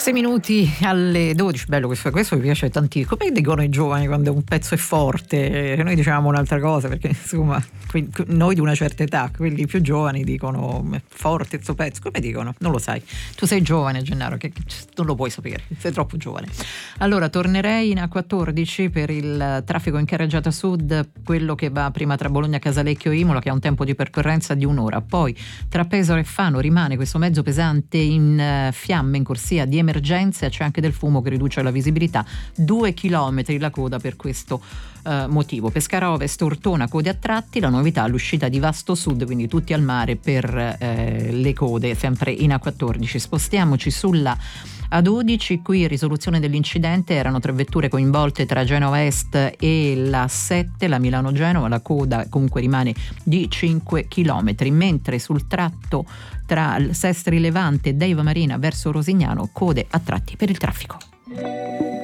6 minuti alle 12, bello questo mi piace tantissimo. Come dicono i giovani quando un pezzo è forte? Noi dicevamo un'altra cosa, perché insomma noi di una certa età, quelli più giovani dicono forte questo pezzo. Come dicono? Non lo sai. Tu sei giovane, Gennaro, che non lo puoi sapere, sei troppo giovane. Allora, tornerei in A14 per il traffico in carreggiata sud, quello che va prima tra Bologna, Casalecchio e Imola, che ha un tempo di percorrenza di un'ora. Poi tra Pesaro e Fano rimane questo mezzo pesante in fiamme in corsia di emergenza, c'è anche del fumo che riduce la visibilità, 2 chilometri la coda per questo motivo. Pescara Ovest, Ortona, code a tratti, la novità l'uscita di Vasto Sud, quindi tutti al mare per le code, sempre in A14. Spostiamoci sulla A12, qui risoluzione dell'incidente, erano 3 vetture coinvolte tra Genova Est e la 7, la Milano-Genova, la coda comunque rimane di 5 chilometri, mentre sul tratto tra Sestri Levante e Deiva Marina verso Rosignano, code a tratti per il traffico.